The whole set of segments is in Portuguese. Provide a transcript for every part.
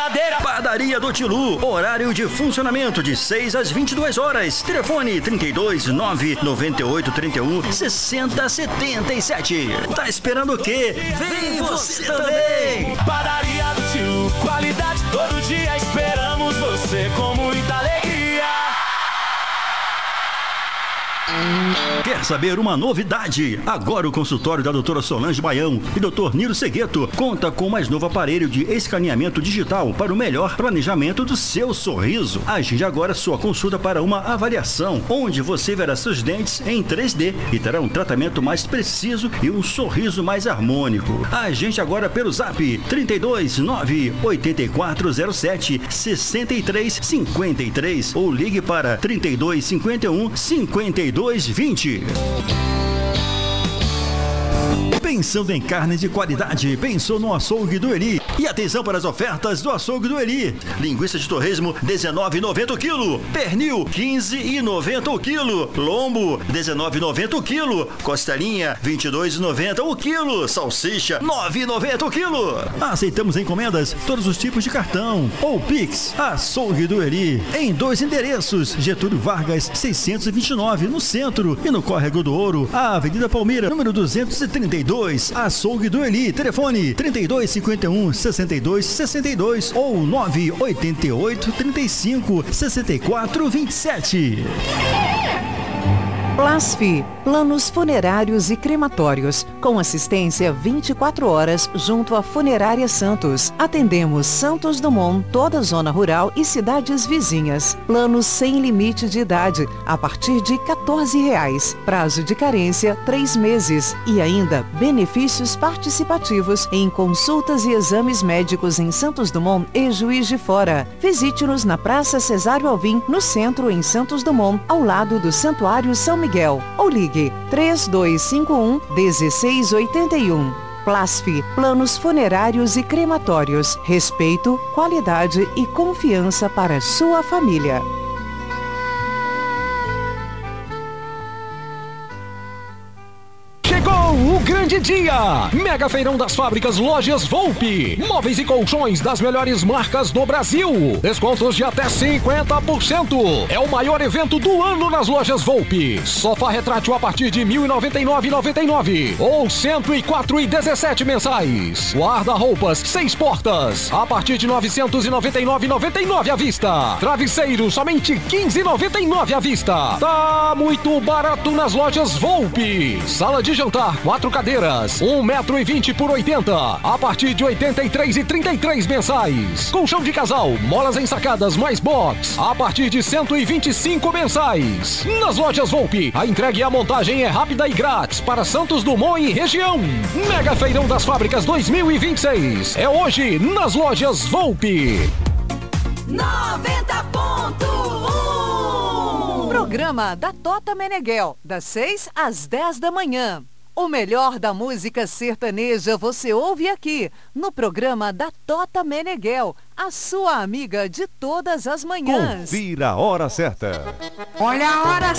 geladeira. Padaria do Tilu, horário de funcionamento de 6 às 22 horas. Telefone 32 998 31 60 77. Tá esperando o quê? Vem você também! Padaria do Tilu, qualidade todo dia, esperamos você com muita alegria. Quer saber uma novidade? Agora o consultório da doutora Solange Baião e doutor Niro Segueto conta com o mais novo aparelho de escaneamento digital para o melhor planejamento do seu sorriso. Agende agora sua consulta para uma avaliação, onde você verá seus dentes em 3D e terá um tratamento mais preciso e um sorriso mais harmônico. Agende agora pelo zap 32 98407 6353 ou ligue para 32 51 5220. Pensando em carne de qualidade, pensou no Açougue do Eli. E atenção para as ofertas do Açougue do Eli. Linguiça de torresmo, R$19,90 o quilo. Pernil, R$15,90 o quilo. Lombo, R$19,90 o quilo. Costelinha, R$22,90 o quilo. Salsicha, R$9,90 o quilo. Aceitamos encomendas, todos os tipos de cartão ou Pix. Açougue do Eli. Em 2 endereços, Getúlio Vargas, 629, no centro. E no Córrego do Ouro, a Avenida Palmeira, número 232. Açougue do Eli. Telefone 3251 6262 ou 988 35 64 27. Plasfi, planos funerários e crematórios, com assistência 24 horas junto à Funerária Santos. Atendemos Santos Dumont, toda a zona rural e cidades vizinhas. Planos sem limite de idade, a partir de R$14. Prazo de carência, 3 meses. E ainda, benefícios participativos em consultas e exames médicos em Santos Dumont e Juiz de Fora. Visite-nos na Praça Cesário Alvim, no centro, em Santos Dumont, ao lado do Santuário São Miguel. Ou ligue 3251-1681. Plasfi, planos funerários e crematórios. Respeito, qualidade e confiança para sua família. O grande dia! Mega Feirão das Fábricas Lojas Volpi. Móveis e colchões das melhores marcas do Brasil. Descontos de até 50%. É o maior evento do ano nas Lojas Volpi. Sofá retrátil a partir de R$ 1.099,99 ou R$ 104,17 mensais. Guarda-roupas 6 portas a partir de R$ 999,99 à vista. Travesseiro somente R$ 15,99 à vista. Tá muito barato nas Lojas Volpi. Sala de jantar 4 cadeiras, 1,20 m por 80, a partir de R$ 83,33 mensais. Colchão de casal, molas ensacadas mais box, a partir de R$ 125 mensais. Nas Lojas Volpi, a entrega e a montagem é rápida e grátis para Santos Dumont e região. Mega Feirão das Fábricas 2026. É hoje nas Lojas Volpi. 90.1 Programa da Tota Meneghel, das 6 às 10 da manhã. O melhor da música sertaneja você ouve aqui, no programa da Tota Meneghel, a sua amiga de todas as manhãs. Confira a hora certa. Olha a hora,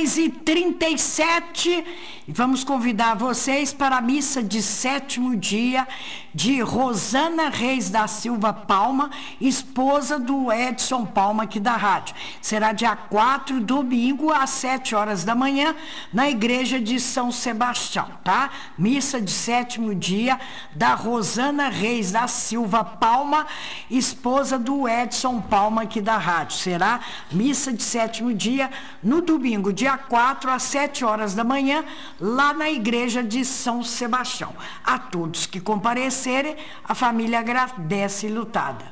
6h37. Vamos convidar vocês para a missa de 7º dia de Rosana Reis da Silva Palma, esposa do Edson Palma aqui da rádio. Será dia 4, domingo, às 7 horas da manhã, na igreja de São Sebastião, tá? Missa de 7º dia da Rosana Reis da Silva Palma, esposa do Edson Palma aqui da rádio. Será missa de 7º dia no domingo, dia 4, às 7 horas da manhã, lá na igreja de São Sebastião. A todos que comparecerem, a família agradece lutada.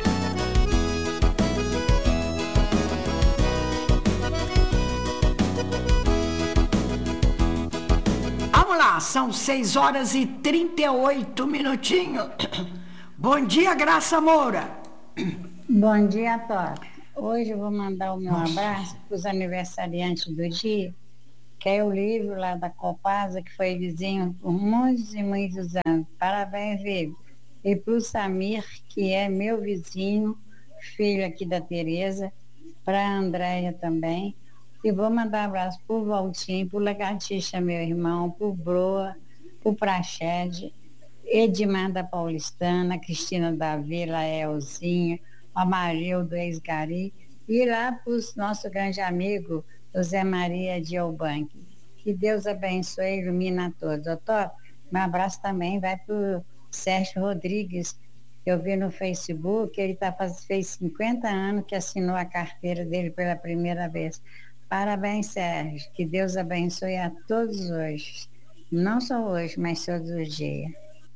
Vamos lá, são 6h38. Bom dia, Graça Moura. Bom dia, Tota. Hoje eu vou mandar o meu abraço para os aniversariantes do dia, que é o Lívio lá da Copasa, que foi vizinho por muitos e muitos anos. Parabéns, Lívio. E para o Samir, que é meu vizinho, filho aqui da Tereza, para a Andréia também. E vou mandar um abraço para o Valtinho, para o Lagartixa, meu irmão, para o Broa, para o Prachede, Edmar da Paulistana, Cristina da Vila, Elzinho, a Maria do Ex-Gari, e lá para o nosso grande amigo, José Maria de Eubank. Que Deus abençoe e ilumina a todos. Doutor, um abraço também vai para o Sérgio Rodrigues. Eu vi no Facebook, ele fez 50 anos que assinou a carteira dele pela primeira vez. Parabéns, Sérgio. Que Deus abençoe a todos hoje. Não só hoje, mas todos os dias.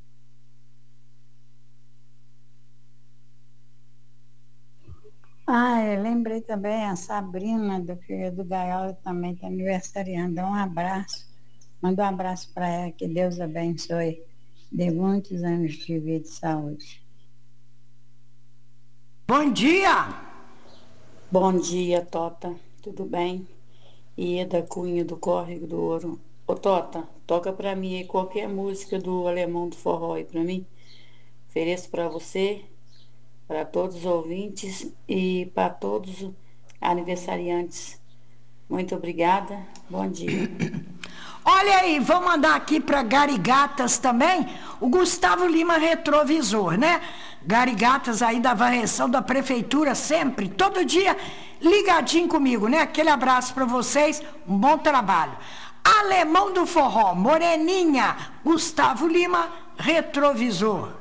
Eu lembrei também a Sabrina, do filho do Gaiola, também está aniversariando. Um abraço. Manda um abraço para ela, que Deus abençoe. Dê muitos anos de vida e saúde. Bom dia! Bom dia, Tota. Tudo bem? Ieda Cunha, do Córrego do Ouro. Ô, Tota, toca para mim aí qualquer música do Alemão do Forró aí para mim. Ofereço para você, para todos os ouvintes e para todos os aniversariantes. Muito obrigada. Bom dia. Olha aí, vou mandar aqui para Garigatas também o Gustavo Lima Retrovisor, né? Garigatas aí da varreção da prefeitura sempre, todo dia ligadinho comigo, né? Aquele abraço para vocês, um bom trabalho. Alemão do Forró, Moreninha, Gustavo Lima Retrovisor.